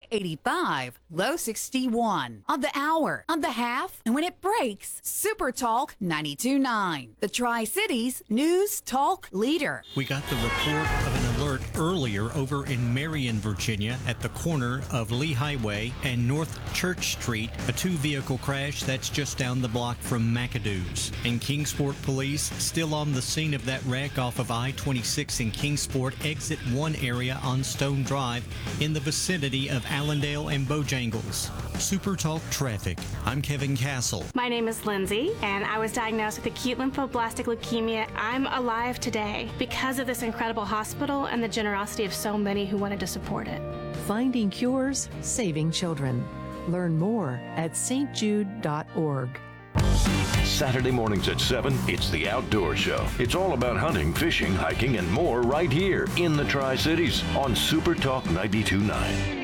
85, low 61. On the hour, on the half, and when it breaks, Super Talk 92.9. The Tri-Cities News Talk leader. We got the report of an alert earlier over in Marion, Virginia, at the corner of Lee Highway and North Church Street, a two-vehicle crash that's just down the block from McAdoo's. And Kingsport police still on the scene of that wreck off of I-26 in Kingsport, exit 1 area on Stone Drive in the vicinity of Allendale and Bojangles. Super Talk Traffic. I'm Kevin Castle. My name is Lindsay, and I was diagnosed with acute lymphoblastic leukemia. I'm alive today because of this incredible hospital and the generosity of so many who wanted to support it. Finding cures, saving children. Learn more at stjude.org. Saturday mornings at 7, it's The Outdoor Show. It's all about hunting, fishing, hiking, and more right here in the Tri-Cities on Super Talk 92.9.